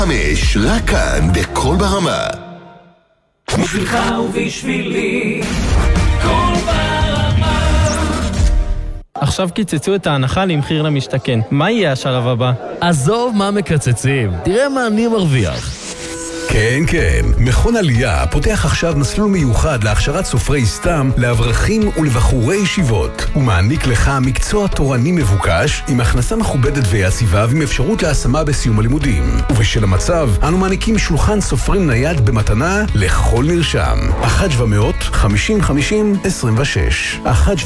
5, רק כאן, בכל ברמה. בשבילך ובשבילי, כל ברמה. עכשיו קיצצו את ההנחה למחיר למשתכן. מה יהיה השלב הבא? עזוב מה מקצצים, תראה מה אני מרוויח. כן, כן. מכון עלייה פותח עכשיו מסלול מיוחד להכשרת סופרי סתם לאברכים ולבחורי ישיבות. הוא מעניק לך מקצוע תורני מבוקש עם הכנסה מכובדת ויציבה ועם אפשרות להשמה בסיום הלימודים. ובשל המצב, אנו מעניקים שולחן סופרים נייד במתנה לכל נרשם. 1-700-50-50-26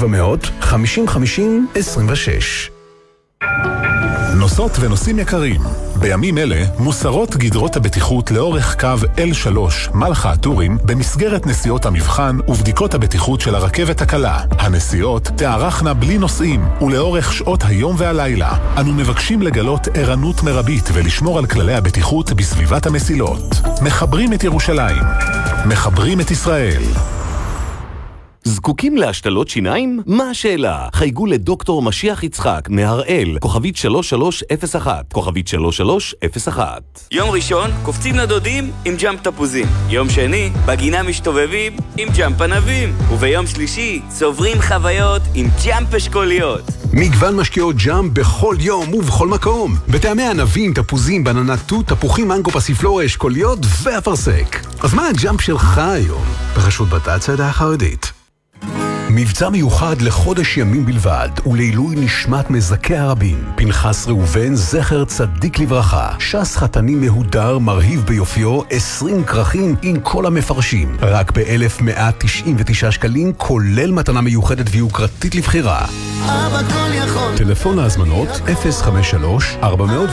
1-700-50-50-26 נוסעות ונוסעים יקרים, בימים אלה מוסרות גדרות הבטיחות לאורך קו L3 מלחה הטורים במסגרת נסיעות המבחן ובדיקות הבטיחות של הרכבת הקלה. הנסיעות תארכנה בלי נוסעים ולאורך שעות היום והלילה. אנו מבקשים לגלות ערנות מרבית ולשמור על כללי הבטיחות בסביבת המסילות. מחברים את ירושלים, מחברים את ישראל. זקוקים להשתלות שיניים? מה השאלה? חייגו לדוקטור משיח יצחק מהראל, כוכבית 3301, כוכבית 3301. יום ראשון, קופצים לדודים עם ג'אמפ תפוזים. יום שני, בגינה משתובבים עם ג'אמפ ענבים. וביום שלישי, צוברים חוויות עם ג'אמפ אשכוליות. מגוון משקיעות ג'אמפ בכל יום ובכל מקום. בטעמי ענבים, תפוזים, בננה תות, תפוחים, מנגו, פסיפלורה, אשכוליות ואפרסק. אז מה הג'אמפ שלך היום? ברשות בט"צ העדה החרדית. מבצע מיוחד לחודש ימים בלבד ולעילוי נשמת מזכה הרבים. פנחס ראובן זכר צדיק לברכה, שס חתני מהודר מרהיב ביופיו, 20 כרכים עם כל המפרשים, רק ב-1,199 שקלים, כולל מתנה מיוחדת ויוקרתית לבחירה. אבא כל יכול. טלפון להזמנות 053-410-7429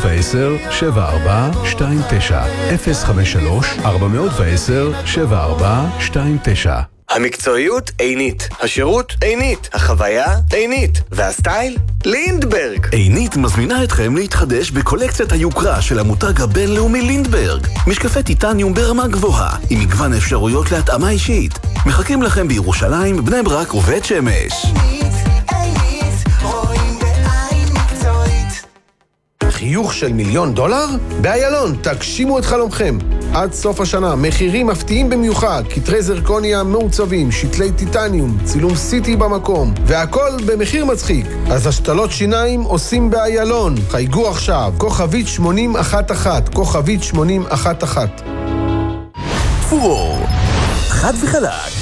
053-410-7429. המקצועיות עינית, השירות עינית, החוויה עינית, והסטייל לינדברג. עינית מזמינה אתכם להתחדש בקולקציית היוקרה של המותג הבינלאומי לינדברג. משקפי טיטניום ברמה גבוהה, עם מגוון אפשרויות להתאמה אישית. מחכים לכם בירושלים, בני ברק ובית שמש. חיוך של $1,000,000? באיילון, תגשימו את חלומכם. עד סוף השנה, מחירים מפתיעים במיוחד, כתרי זרקוניה מעוצבים, שתלי טיטניום, צילום סיטי במקום, והכל במחיר מצחיק. אז השתלות שיניים עושים באיילון. חייגו עכשיו, כוכבית 8011, כוכבית 8011. פורור, חד וחלק.